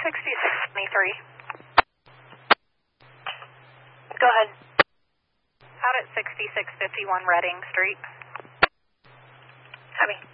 6623. Go ahead. Out at 6651 Reading Street. Copy.